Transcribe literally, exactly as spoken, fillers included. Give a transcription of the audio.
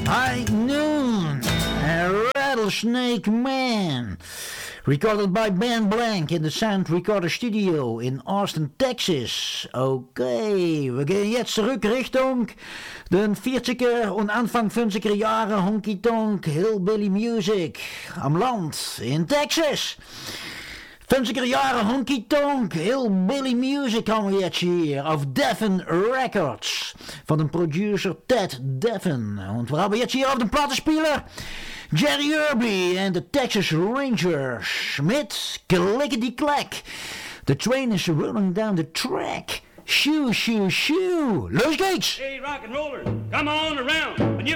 High Noon and Rattlesnake Man. Recorded by Ben Blank in de Sound Recorder Studio in Austin, Texas. Okay, wir gehen jetzt zurück Richtung den vierziger und Anfang fünfziger Jahre Honky-Tonk Hillbilly Music am Land in Texas. fünfziger Jahre Honky-Tonk Hillbilly Music haben wir jetzt hier auf Deffen Records von dem Producer Ted Deffen. Und wir haben jetzt hier auf dem Plattenspieler Jerry Irby and the Texas Rangers mit Clickety Clack. The train is rolling down the track. Shoo, shoo, shoo. Los geht's! Hey, rock and rollers, come on around. When you